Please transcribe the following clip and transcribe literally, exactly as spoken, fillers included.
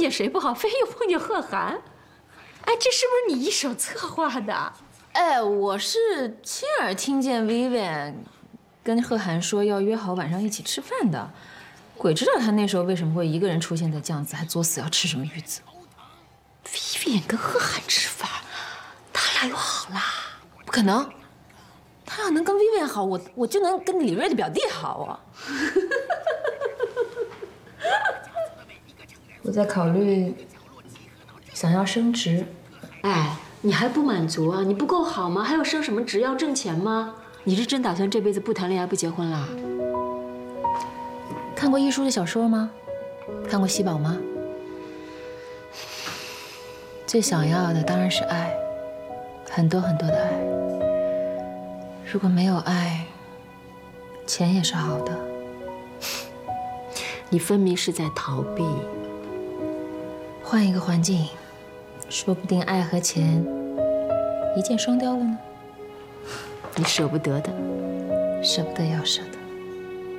见谁不好，非又碰见贺涵。哎，这是不是你一手策划的？ 哎，我是亲耳听见 Vivian 跟贺涵说要约好晚上一起吃饭的。鬼知道他那时候为什么会一个人出现在酱子，还作死要吃什么玉子。 Vivian 跟贺涵吃饭，他俩又好啦？ 不可能，他要能跟 Vivian 好，我我就能跟李锐的表弟好啊。我在考虑想要升职。 哎，你还不满足啊？你不够好吗？还要升什么职？要挣钱吗？你是真打算这辈子不谈恋爱不结婚啦？ 看过一书的小说吗？看过《西宝》吗？最想要的当然是爱，很多很多的爱。如果没有爱，钱也是好的。 你分明是在逃避。 换一个环境，说不定爱和钱一箭双雕了呢。 你舍不得的， 舍不得要舍得。